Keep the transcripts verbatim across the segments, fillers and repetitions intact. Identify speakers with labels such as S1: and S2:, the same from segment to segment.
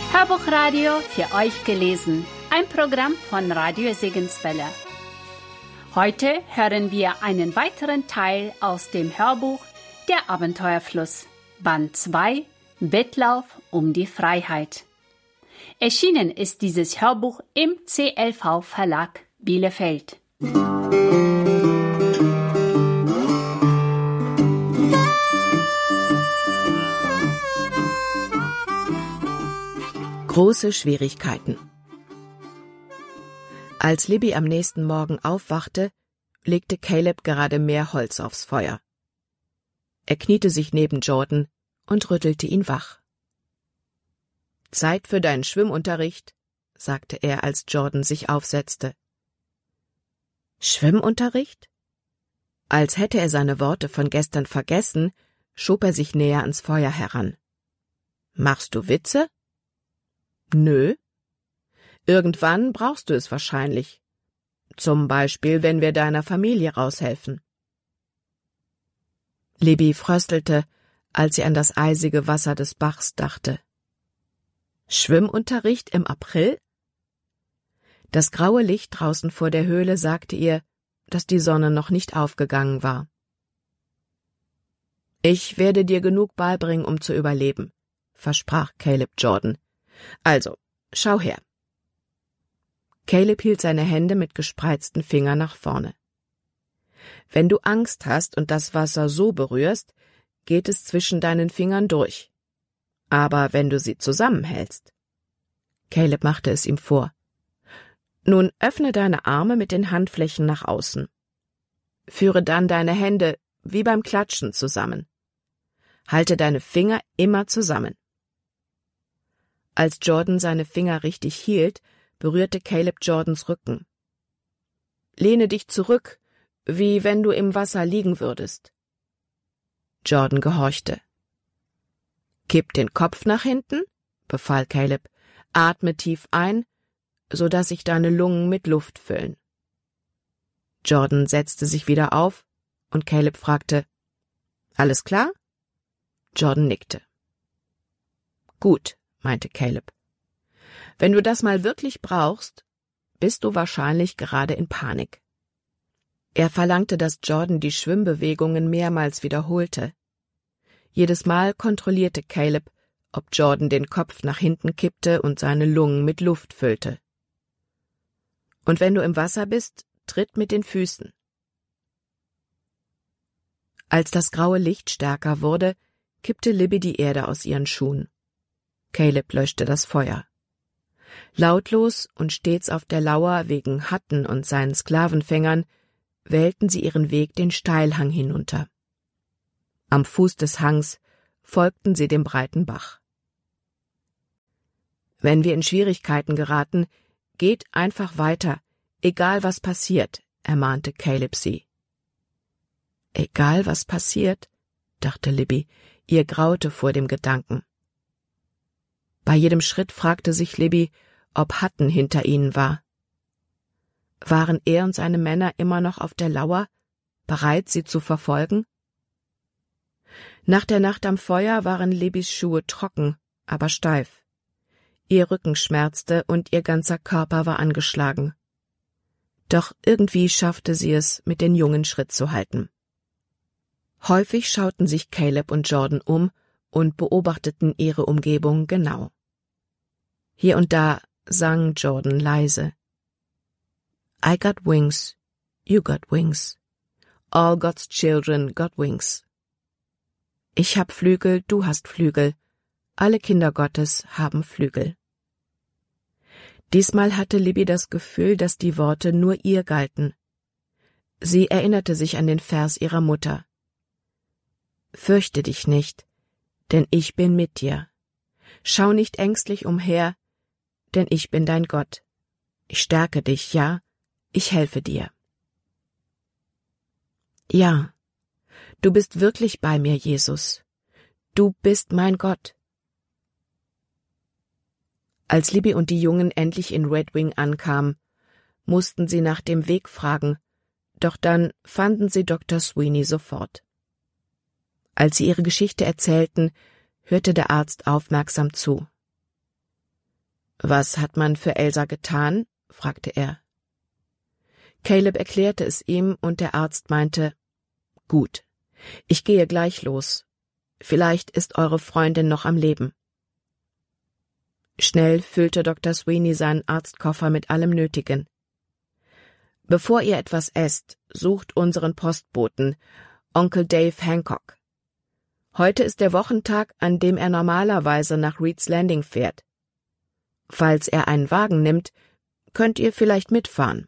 S1: Hörbuchradio für euch gelesen, ein Programm von Radio Segenswelle. Heute hören wir einen weiteren Teil aus dem Hörbuch Der Abenteuerfluss, Band zwei, Wettlauf um die Freiheit. Erschienen ist dieses Hörbuch im C L V Verlag Bielefeld.
S2: Große Schwierigkeiten. Als Libby am nächsten Morgen aufwachte, legte Caleb gerade mehr Holz aufs Feuer. Er kniete sich neben Jordan und rüttelte ihn wach. »Zeit für deinen Schwimmunterricht«, sagte er, als Jordan sich aufsetzte. »Schwimmunterricht?« Als hätte er seine Worte von gestern vergessen, schob er sich näher ans Feuer heran. »Machst du Witze?« »Nö. Irgendwann brauchst du es wahrscheinlich. Zum Beispiel, wenn wir deiner Familie raushelfen.« Libby fröstelte, als sie an das eisige Wasser des Bachs dachte. »Schwimmunterricht im April?« Das graue Licht draußen vor der Höhle sagte ihr, dass die Sonne noch nicht aufgegangen war. »Ich werde dir genug beibringen, um zu überleben«, versprach Caleb Jordan. »Also, schau her.« Caleb hielt seine Hände mit gespreizten Fingern nach vorne. »Wenn du Angst hast und das Wasser so berührst, geht es zwischen deinen Fingern durch. Aber wenn du sie zusammenhältst.« Caleb machte es ihm vor. »Nun öffne deine Arme mit den Handflächen nach außen. Führe dann deine Hände wie beim Klatschen zusammen. Halte deine Finger immer zusammen.« Als Jordan seine Finger richtig hielt, berührte Caleb Jordans Rücken. »Lehne dich zurück, wie wenn du im Wasser liegen würdest.« Jordan gehorchte. »Kipp den Kopf nach hinten«, befahl Caleb. »Atme tief ein, so dass sich deine Lungen mit Luft füllen.« Jordan setzte sich wieder auf, und Caleb fragte, »Alles klar?« Jordan nickte. »Gut«, meinte Caleb. »Wenn du das mal wirklich brauchst, bist du wahrscheinlich gerade in Panik.« Er verlangte, dass Jordan die Schwimmbewegungen mehrmals wiederholte. Jedes Mal kontrollierte Caleb, ob Jordan den Kopf nach hinten kippte und seine Lungen mit Luft füllte. »Und wenn du im Wasser bist, tritt mit den Füßen.« Als das graue Licht stärker wurde, kippte Libby die Erde aus ihren Schuhen. Caleb löschte das Feuer. Lautlos und stets auf der Lauer wegen Hutton und seinen Sklavenfängern wählten sie ihren Weg den Steilhang hinunter. Am Fuß des Hangs folgten sie dem breiten Bach. »Wenn wir in Schwierigkeiten geraten, geht einfach weiter, egal was passiert«, ermahnte Caleb sie. »Egal was passiert«, dachte Libby, ihr graute vor dem Gedanken. Bei jedem Schritt fragte sich Libby, ob Hutton hinter ihnen war. Waren er und seine Männer immer noch auf der Lauer, bereit, sie zu verfolgen? Nach der Nacht am Feuer waren Libbys Schuhe trocken, aber steif. Ihr Rücken schmerzte und ihr ganzer Körper war angeschlagen. Doch irgendwie schaffte sie es, mit den Jungen Schritt zu halten. Häufig schauten sich Caleb und Jordan um und beobachteten ihre Umgebung genau. Hier und da sang Jordan leise. I got wings, you got wings. All God's children got wings. Ich hab Flügel, du hast Flügel. Alle Kinder Gottes haben Flügel. Diesmal hatte Libby das Gefühl, dass die Worte nur ihr galten. Sie erinnerte sich an den Vers ihrer Mutter. Fürchte dich nicht, denn ich bin mit dir. Schau nicht ängstlich umher, denn ich bin dein Gott. Ich stärke dich, ja, ich helfe dir. Ja, du bist wirklich bei mir, Jesus. Du bist mein Gott. Als Libby und die Jungen endlich in Red Wing ankamen, mussten sie nach dem Weg fragen, doch dann fanden sie Doktor Sweeney sofort. Als sie ihre Geschichte erzählten, hörte der Arzt aufmerksam zu. »Was hat man für Elsa getan?« fragte er. Caleb erklärte es ihm, und der Arzt meinte, »Gut, ich gehe gleich los. Vielleicht ist eure Freundin noch am Leben.« Schnell füllte Doktor Sweeney seinen Arztkoffer mit allem Nötigen. »Bevor ihr etwas esst, sucht unseren Postboten, Onkel Dave Hancock. Heute ist der Wochentag, an dem er normalerweise nach Reed's Landing fährt. Falls er einen Wagen nimmt, könnt ihr vielleicht mitfahren.«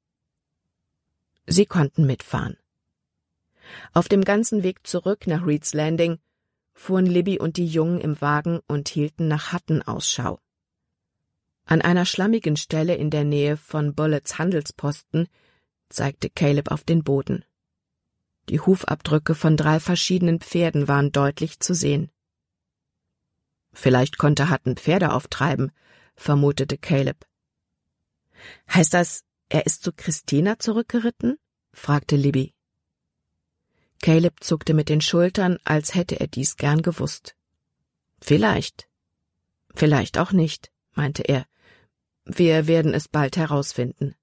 S2: Sie konnten mitfahren. Auf dem ganzen Weg zurück nach Reed's Landing fuhren Libby und die Jungen im Wagen und hielten nach Hatten Ausschau. An einer schlammigen Stelle in der Nähe von Bullets Handelsposten zeigte Caleb auf den Boden. Die Hufabdrücke von drei verschiedenen Pferden waren deutlich zu sehen. Vielleicht konnte Hutton Pferde auftreiben, vermutete Caleb. »Heißt das, er ist zu Christina zurückgeritten?« fragte Libby. Caleb zuckte mit den Schultern, als hätte er dies gern gewusst. »Vielleicht. Vielleicht auch nicht«, meinte er. »Wir werden es bald herausfinden.«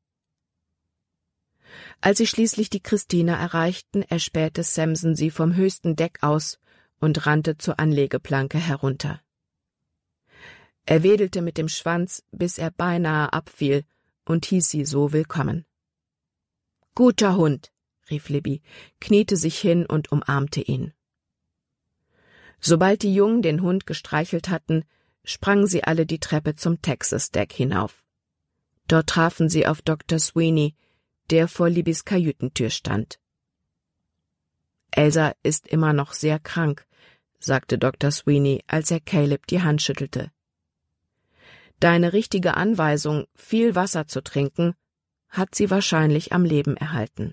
S2: Als sie schließlich die Christina erreichten, erspähte Samson sie vom höchsten Deck aus und rannte zur Anlegeplanke herunter. Er wedelte mit dem Schwanz, bis er beinahe abfiel, und hieß sie so willkommen. »Guter Hund«, rief Libby, kniete sich hin und umarmte ihn. Sobald die Jungen den Hund gestreichelt hatten, sprangen sie alle die Treppe zum Texas-Deck hinauf. Dort trafen sie auf Doktor Sweeney, der vor Libbys Kajütentür stand. »Elsa ist immer noch sehr krank«, sagte Doktor Sweeney, als er Caleb die Hand schüttelte. »Deine richtige Anweisung, viel Wasser zu trinken, hat sie wahrscheinlich am Leben erhalten.«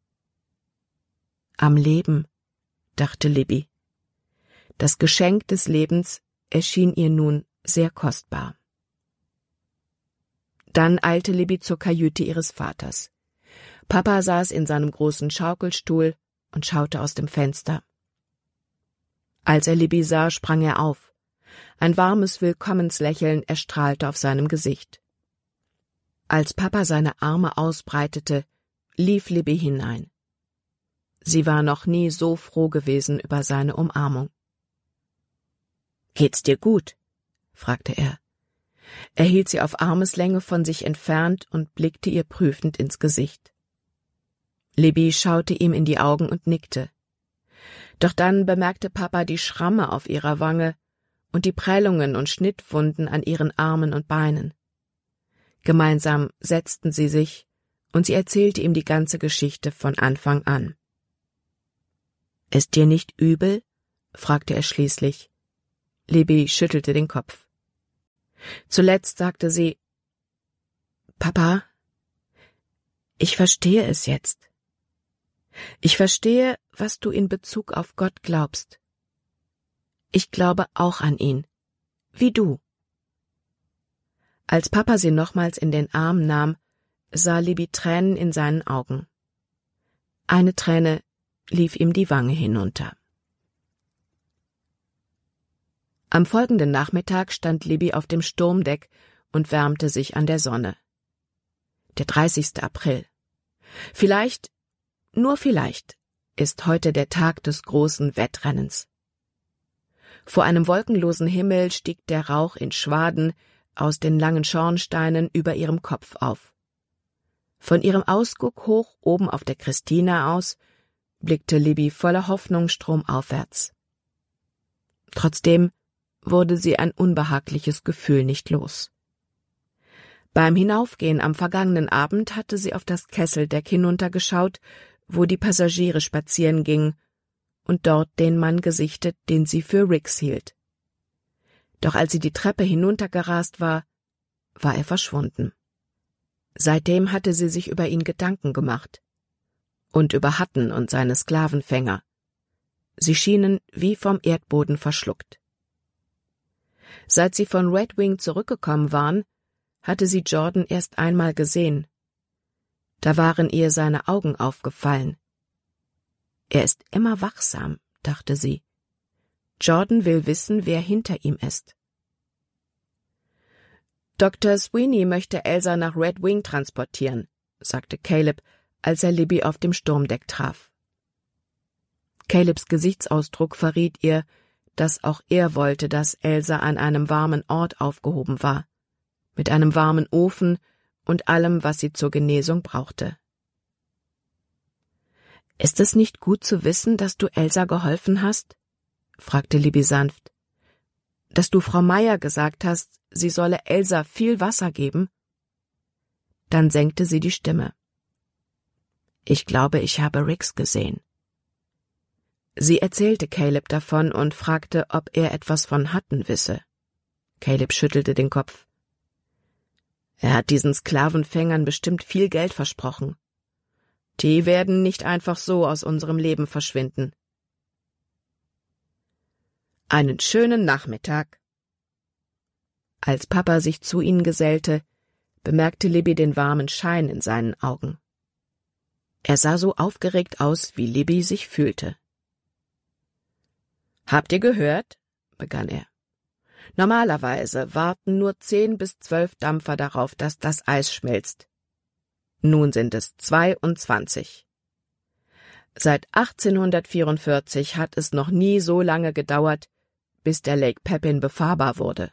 S2: »Am Leben«, dachte Libby. Das Geschenk des Lebens erschien ihr nun sehr kostbar. Dann eilte Libby zur Kajüte ihres Vaters. Papa saß in seinem großen Schaukelstuhl und schaute aus dem Fenster. Als er Libby sah, sprang er auf. Ein warmes Willkommenslächeln erstrahlte auf seinem Gesicht. Als Papa seine Arme ausbreitete, lief Libby hinein. Sie war noch nie so froh gewesen über seine Umarmung. »Geht's dir gut?« fragte er. Er hielt sie auf Armeslänge von sich entfernt und blickte ihr prüfend ins Gesicht. Libby schaute ihm in die Augen und nickte. Doch dann bemerkte Papa die Schramme auf ihrer Wange und die Prellungen und Schnittwunden an ihren Armen und Beinen. Gemeinsam setzten sie sich, und sie erzählte ihm die ganze Geschichte von Anfang an. »Ist dir nicht übel?« fragte er schließlich. Libby schüttelte den Kopf. Zuletzt sagte sie, »Papa, ich verstehe es jetzt. Ich verstehe, was du in Bezug auf Gott glaubst. Ich glaube auch an ihn, wie du.« Als Papa sie nochmals in den Arm nahm, sah Libby Tränen in seinen Augen. Eine Träne lief ihm die Wange hinunter. Am folgenden Nachmittag stand Libby auf dem Sturmdeck und wärmte sich an der Sonne. Der dreißigste April. Vielleicht, nur vielleicht, ist heute der Tag des großen Wettrennens. Vor einem wolkenlosen Himmel stieg der Rauch in Schwaden aus den langen Schornsteinen über ihrem Kopf auf. Von ihrem Ausguck hoch oben auf der Christina aus blickte Libby voller Hoffnung stromaufwärts. Trotzdem wurde sie ein unbehagliches Gefühl nicht los. Beim Hinaufgehen am vergangenen Abend hatte sie auf das Kesseldeck hinuntergeschaut, wo die Passagiere spazieren gingen, und dort den Mann gesichtet, den sie für Riggs hielt. Doch als sie die Treppe hinuntergerast war, war er verschwunden. Seitdem hatte sie sich über ihn Gedanken gemacht. Und über Hutton und seine Sklavenfänger. Sie schienen wie vom Erdboden verschluckt. Seit sie von Red Wing zurückgekommen waren, hatte sie Jordan erst einmal gesehen. Da waren ihr seine Augen aufgefallen. Er ist immer wachsam, dachte sie. Jordan will wissen, wer hinter ihm ist. Doktor Sweeney möchte Elsa nach Red Wing transportieren, sagte Caleb, als er Libby auf dem Sturmdeck traf. Calebs Gesichtsausdruck verriet ihr, dass auch er wollte, dass Elsa an einem warmen Ort aufgehoben war, mit einem warmen Ofen und allem, was sie zur Genesung brauchte. »Ist es nicht gut zu wissen, dass du Elsa geholfen hast?« fragte Libby sanft. »Dass du Frau Meyer gesagt hast, sie solle Elsa viel Wasser geben?« Dann senkte sie die Stimme. »Ich glaube, ich habe Rix gesehen.« Sie erzählte Caleb davon und fragte, ob er etwas von Hutton wisse. Caleb schüttelte den Kopf. »Er hat diesen Sklavenfängern bestimmt viel Geld versprochen. Die werden nicht einfach so aus unserem Leben verschwinden.« »Einen schönen Nachmittag.« Als Papa sich zu ihnen gesellte, bemerkte Libby den warmen Schein in seinen Augen. Er sah so aufgeregt aus, wie Libby sich fühlte. »Habt ihr gehört?« begann er. »Normalerweise warten nur zehn bis zwölf Dampfer darauf, dass das Eis schmilzt. Nun sind es zweiundzwanzig. Seit achtzehnhundertvierundvierzig hat es noch nie so lange gedauert, bis der Lake Pepin befahrbar wurde.«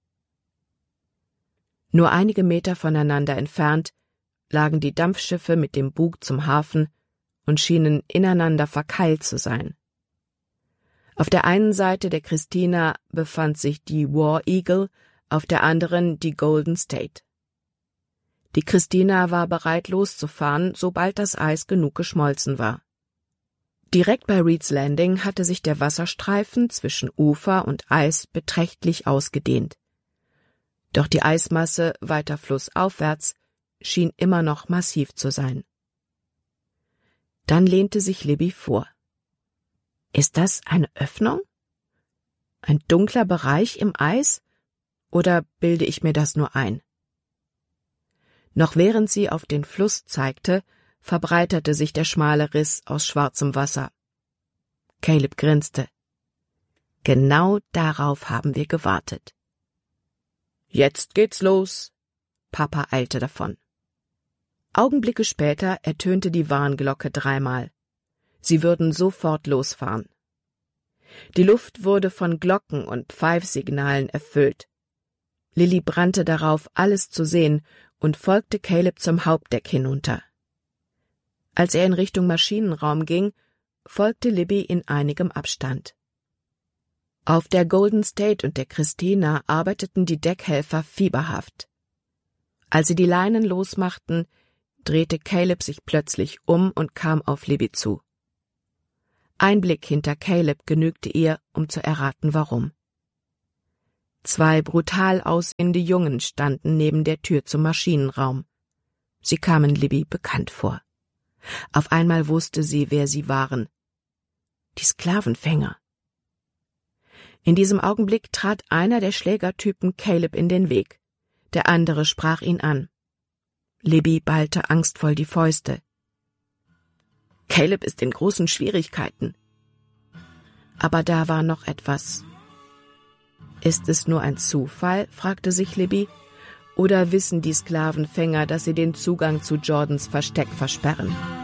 S2: Nur einige Meter voneinander entfernt lagen die Dampfschiffe mit dem Bug zum Hafen und schienen ineinander verkeilt zu sein. Auf der einen Seite der Christina befand sich die War Eagle, auf der anderen die Golden State. Die Christina war bereit loszufahren, sobald das Eis genug geschmolzen war. Direkt bei Reeds Landing hatte sich der Wasserstreifen zwischen Ufer und Eis beträchtlich ausgedehnt. Doch die Eismasse weiter flussaufwärts schien immer noch massiv zu sein. Dann lehnte sich Libby vor. »Ist das eine Öffnung? Ein dunkler Bereich im Eis? Oder bilde ich mir das nur ein?« Noch während sie auf den Fluss zeigte, verbreiterte sich der schmale Riss aus schwarzem Wasser. Caleb grinste. »Genau darauf haben wir gewartet.« »Jetzt geht's los!« Papa eilte davon. Augenblicke später ertönte die Warnglocke dreimal. Sie würden sofort losfahren. Die Luft wurde von Glocken und Pfeifsignalen erfüllt. Lilly brannte darauf, alles zu sehen, und folgte Caleb zum Hauptdeck hinunter. Als er in Richtung Maschinenraum ging, folgte Libby in einigem Abstand. Auf der Golden State und der Christina arbeiteten die Deckhelfer fieberhaft. Als sie die Leinen losmachten, drehte Caleb sich plötzlich um und kam auf Libby zu. Ein Blick hinter Caleb genügte ihr, um zu erraten, warum. Zwei brutal aussehende Jungen standen neben der Tür zum Maschinenraum. Sie kamen Libby bekannt vor. Auf einmal wusste sie, wer sie waren. Die Sklavenfänger. In diesem Augenblick trat einer der Schlägertypen Caleb in den Weg. Der andere sprach ihn an. Libby ballte angstvoll die Fäuste. Caleb ist in großen Schwierigkeiten. Aber da war noch etwas. Ist es nur ein Zufall, fragte sich Libby, oder wissen die Sklavenfänger, dass sie den Zugang zu Jordans Versteck versperren?